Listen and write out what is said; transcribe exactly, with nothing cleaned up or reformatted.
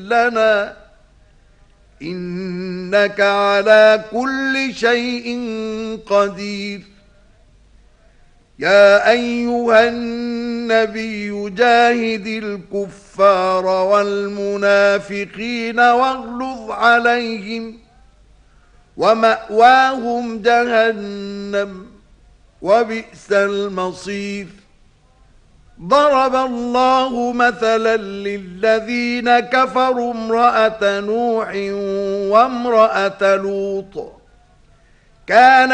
لنا إنك على كل شيء قدير. يا أيها النبي جاهد الكفار والمنافقين واغلظ عليهم ومأواهم جهنم وبئس المصير. ضرب الله مثلا للذين كفروا امرأة نوح وامرأة لوط كان